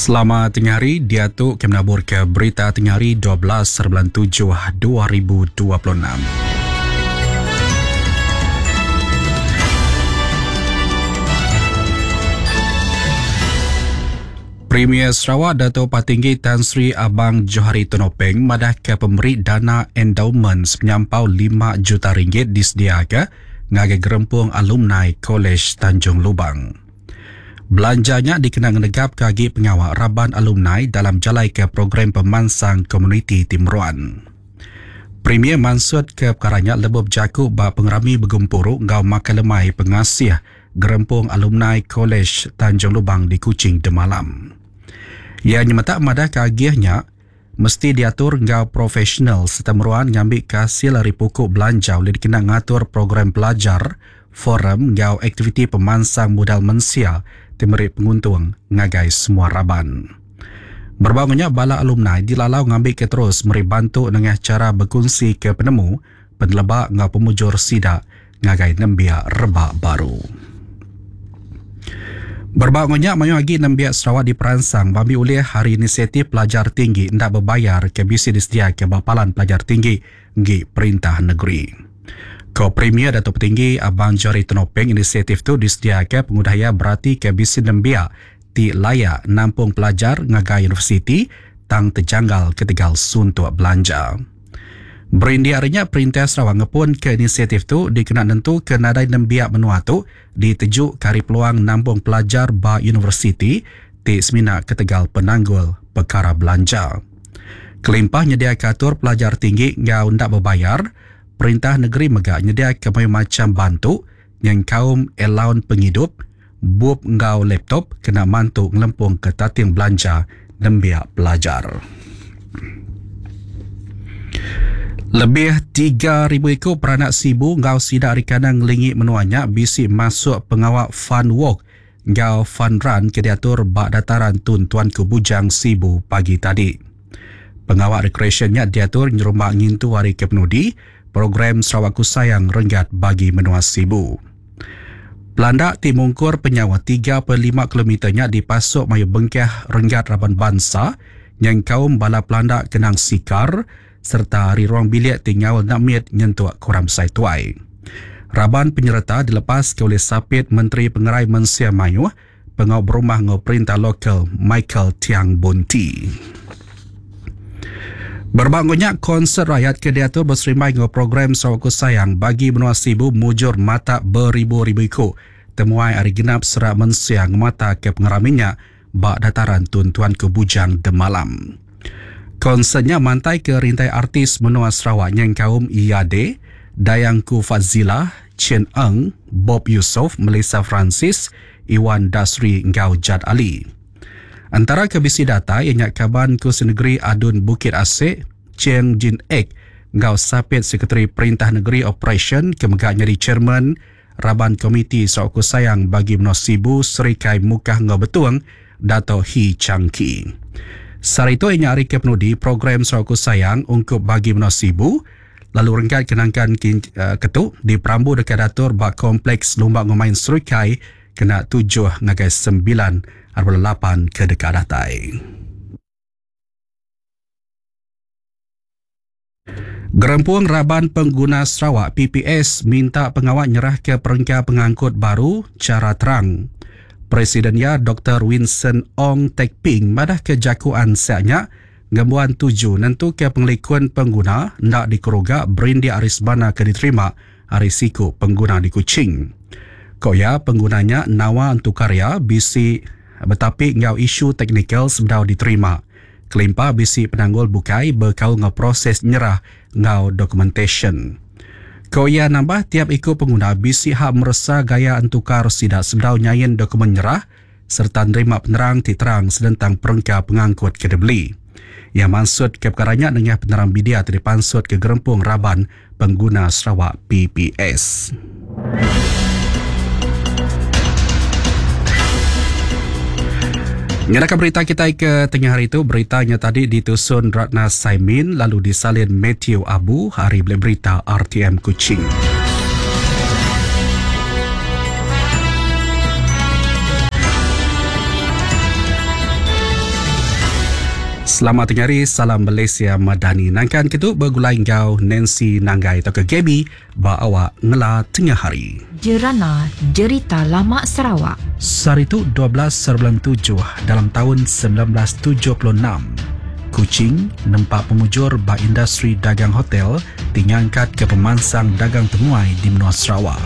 Selamat tengah hari, dia tu kami nabur ke berita tengah hari 12/7/2026. Premier Sarawak Dato' Patinggi Tan Sri Abang Johari Tonopeng madah ke pemberi dana endowment menyampau RM5 juta disediakan ngagai gerempung alumni Kolej Tanjung Lubang. Belanjanya dikenang negap kagi pengawal Raban alumni dalam jalai ke program pemansang komuniti Timuruan. Premier maksud ke perkaranya lebih berjaku bahawa pengerami bergempuruk ngau makan lemai pengasih gerempung alumni Kolej Tanjung Lubang di Kuching Demalam. Ia nyemata madah kagiahnya mesti diatur ngau profesional serta meruan ngambil hasil dari pokok belanja oleh dikenang ngatur program belajar, forum ngau aktiviti pemansang modal mensia timeri penguntung ngagai semua Raban. Berbangunnya bala alumni dilalau ngambil ke terus meri bantu dengan cara berkongsi ke penemu penelebak ngau pemujur sidak ngagai nembia rebak baru. Berbangunnya mayu lagi Nambiak Sarawak diperansang bambi oleh Hari Inisiatif Pelajar Tinggi hendak berbayar ke bisi disediakan ke Bapalan Pelajar Tinggi di Perintah Negeri. Ko Premier Dato' Petinggi Abang Johari Tonopeng inisiatif tu disediakan pengudaya berarti ke bisi Nambiak ti layak nampung pelajar ngagai universiti tang terjanggal ketigal suntuk belanja. Berindia harinya Perintah Sarawak ngepun ke inisiatif tu dikenal tentu ke nadai Nambiak menua tu ditejuk kari peluang nampung pelajar ba universiti ti semina ketegal penanggul perkara belanja. Kelimpah nyedia katur pelajar tinggi ngau ndak berbayar, Perintah Negeri megak nyedia kemai macam bantu yang kaum allowance penghidup, bup ngau laptop kena mantu ngelempung ke tating belanja Nambiak pelajar. Lebih 3,000 ekor peranak sibu ngau sidak rikanang lingik menuanya bisi masuk pengawak fun walk ngau fun run ke diatur bak dataran Tun Tuanku Bujang Sibu pagi tadi. Pengawak rekreasionnya diatur nyerumbak ngintu hari ke penudi program Sarawakku Sayang Renggat bagi menua Sibu. Pelandak Timungkur penyawa 3.5 kilometernya dipasuk mayu bengkah Renggat Raban Bangsa yang kaum bala pelandak kenang sikar serta hari ruang bilik tinggal nakmit nyentuak koram sai tuai. Raban penyerta dilepas ke oleh Sapit Menteri Pengerai Mensia Mayu, pengau berumah ngau perintah lokal Michael Tiang Bonti. Berbangunnya konsert rakyat ke diatur berserimai ngau program Sarawakku Sayang bagi benua Sibu mujur mata beribu-ribu ikut. Temuai hari genap serak mensia mata ke pengeraminya bak dataran Tun Tuanku Bujang Demalam. Konsernya mantai ke rintai artis menua Sarawak yang kaum Iyade, Dayangku Fazila, Chen Eng, Bob Yusof, Melissa Francis, Iwan Dasri Ngau Jad Ali. Antara kebisi data ianya Kaban Kursi Negeri Adun Bukit Asik, Cheng Jin Ek, Ngau Sapit Sekretari Perintah Negeri Operation kemegaknya di Chairman Raban Komiti Sarawakku Sayang bagi menua Sibu Serikai Mukah Ngau Betuang, Dato' He Chang Ki. Sari itu ianya hari ke penudi program Sarawakku Sayang ungkup bagi menua Sibu lalu renggat kenangkan ketuk di Perambu dekat datur bak kompleks Lumbak Ngomain Serikai kena 7 ngagai 9.8 ke dekat datai. Gerempuang Raban Pengguna Sarawak PPS minta pengawal nyerah ke perengkah pengangkut baru cara terang. Presidennya Dr. Winston Ong Tek Ping madah kejakuan seaknya gembuan 7 nentu ke pengelikun pengguna ndak dikerugak berindia arisbana ke diterima risiko pengguna di Kuching. Koya penggunanya nawa untuk karya bisi betapi ngau isu teknikal sebedau diterima. Kelimpah bisi penanggul bukai berkau ngau proses nyerah ngau documentation. Koya nambah tiap ikut pengguna bisi hak merasa gaya antukar sidak sedau nyayin dokumen nyerah serta nerima penerang titerang sedentang perengkah pengangkut ke dibeli. Yang maksud ke perkaranya dengan penerang bidia terdipansut ke gerempung Raban Pengguna Sarawak PPS. Nyatakan berita kita ke tengah hari itu, beritanya tadi ditusun Ratna Saimin lalu disalin Matthew Abu, hari berita RTM Kuching. Selamat tengah hari, salam Malaysia Madani. Nangkan ketuk bergulai gau Nancy Nanggai atau ke Gaby, ba awak ngela tengah hari. Jerana Jerita Lama Sarawak. Saritu 12/7 dalam tahun 1976. Kuching nempak pemujur ba industri dagang hotel diangkat ke pemansang dagang temuai di benua Sarawak.